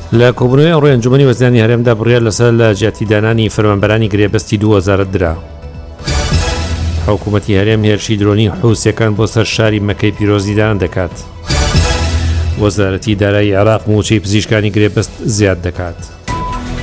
لە کۆبوونەوەی ئەڕۆی ئەنجومەنی وەزیرانی هەرێمدا بڕیار لەسەر لە جیاتیدانانی فەرمانبەرانی گرێبەستی 2000 درا. حکوومەتی هەرێم هێرشی درۆنی حوسیەکان بۆ سەر شاری مەکەی پیرۆزیدان دەکات. وەزارەتی دارایی عێراق موچەی پزیشکانی گرێبەست زیاد دەکات.